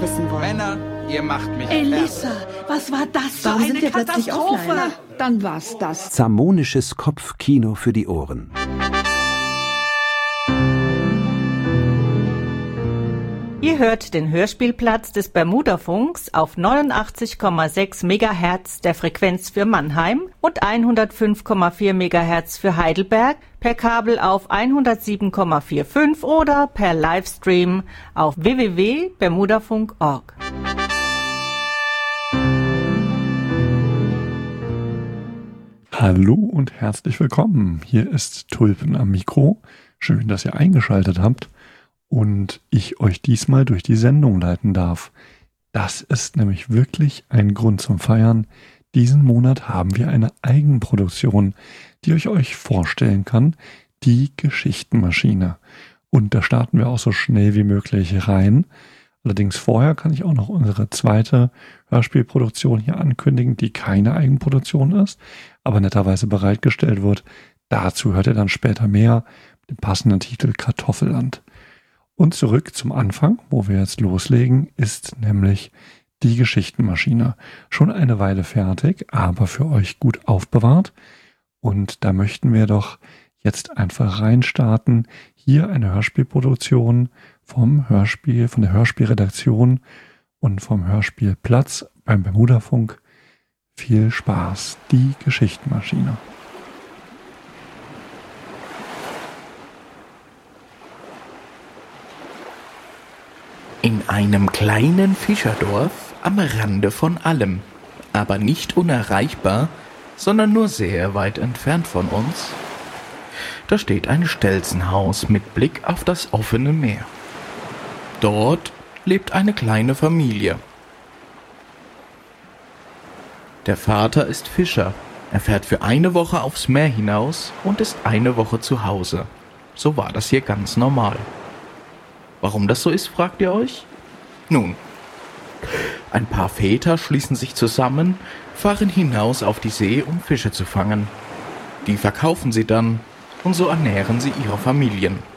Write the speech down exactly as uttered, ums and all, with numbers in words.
wissen wollen. Männer, ihr macht mich Elissa, fertig. was war das für Warum eine sind wir plötzlich Katastrophe? offline? Na, dann war's das. Zamonisches Kopfkino für die Ohren. Ihr hört den Hörspielplatz des Bermudafunks auf neunundachtzig Komma sechs Megahertz der Frequenz für Mannheim und hundertfünf Komma vier Megahertz für Heidelberg, per Kabel auf hundertsieben Komma fünfundvierzig oder per Livestream auf w w w punkt bermudafunk punkt org. Hallo und herzlich willkommen. Hier ist Tulpen am Mikro. Schön, dass ihr eingeschaltet habt und ich euch diesmal durch die Sendung leiten darf. Das ist nämlich wirklich ein Grund zum Feiern. Diesen Monat haben wir eine Eigenproduktion, die ich euch vorstellen kann, die Geschichtenmaschine. Und da starten wir auch so schnell wie möglich rein. Allerdings vorher kann ich auch noch unsere zweite Hörspielproduktion hier ankündigen, die keine Eigenproduktion ist, aber netterweise bereitgestellt wird. Dazu hört ihr dann später mehr mit dem passenden Titel Kartoffelland. Und zurück zum Anfang, wo wir jetzt loslegen, ist nämlich die Geschichtenmaschine. Schon eine Weile fertig, aber für euch gut aufbewahrt. Und da möchten wir doch jetzt einfach reinstarten. Hier eine Hörspielproduktion vom Hörspiel, von der Hörspielredaktion und vom Hörspielplatz beim Bermudafunk. Viel Spaß, die Geschichtenmaschine. In einem kleinen Fischerdorf am Rande von allem, aber nicht unerreichbar, sondern nur sehr weit entfernt von uns, da steht ein Stelzenhaus mit Blick auf das offene Meer. Dort lebt eine kleine Familie. Der Vater ist Fischer. Er fährt für eine Woche aufs Meer hinaus und ist eine Woche zu Hause. So war das hier ganz normal. Warum das so ist, fragt ihr euch? Nun, ein paar Väter schließen sich zusammen, fahren hinaus auf die See, um Fische zu fangen. Die verkaufen sie dann und so ernähren sie ihre Familien.